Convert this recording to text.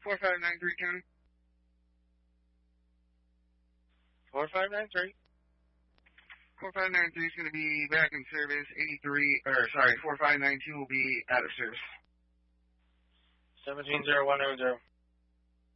4593, County. 4593. 4593 is going to be back in service. 4592 will be out of service. 170100.